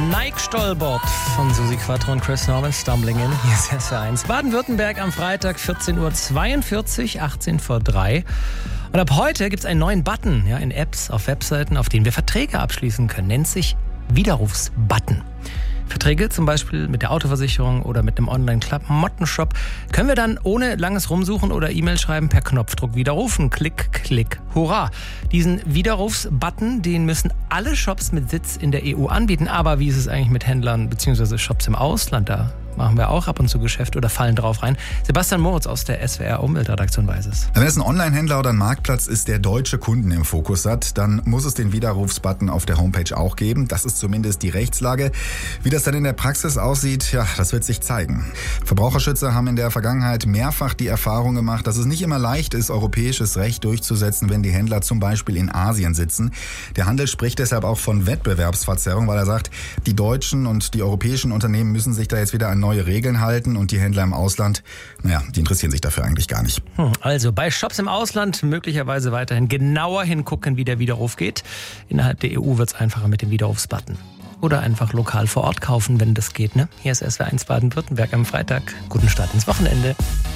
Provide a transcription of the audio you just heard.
Nike Stolbert von Susi Quattro und Chris Norman, Stumbling In. Hier ist SR1. Baden-Württemberg am Freitag 14.42 Uhr, 18 vor 3. Und ab heute gibt es einen neuen Button in Apps, auf Webseiten, auf denen wir Verträge abschließen können. Nennt sich Widerrufsbutton. Verträge zum Beispiel mit der Autoversicherung oder mit einem Online-Klamottenshop können wir dann ohne langes Rumsuchen oder E-Mail schreiben per Knopfdruck widerrufen. Klick, klick, hurra. Diesen Widerrufsbutton, den müssen alle Shops mit Sitz in der EU anbieten. Aber wie ist es eigentlich mit Händlern bzw. Shops im Ausland? Da machen wir auch ab und zu Geschäfte oder fallen drauf rein. Sebastian Moritz aus der SWR Umweltredaktion weiß es. Wenn es ein Online-Händler oder ein Marktplatz ist, der deutsche Kunden im Fokus hat, dann muss es den Widerrufsbutton auf der Homepage auch geben. Das ist zumindest die Rechtslage. Wie das dann in der Praxis aussieht, das wird sich zeigen. Verbraucherschützer haben in der Vergangenheit mehrfach die Erfahrung gemacht, dass es nicht immer leicht ist, europäisches Recht durchzusetzen, wenn die Händler zum Beispiel in Asien sitzen. Der Handel spricht deshalb auch von Wettbewerbsverzerrung, weil er sagt, die deutschen und die europäischen Unternehmen müssen sich da jetzt wieder an neue Regeln halten und die Händler im Ausland, die interessieren sich dafür eigentlich gar nicht. Also bei Shops im Ausland möglicherweise weiterhin genauer hingucken, wie der Widerruf geht. Innerhalb der EU wird es einfacher mit dem Widerrufsbutton. Oder einfach lokal vor Ort kaufen, wenn das geht. Hier ist SWR1 Baden-Württemberg am Freitag. Guten Start ins Wochenende.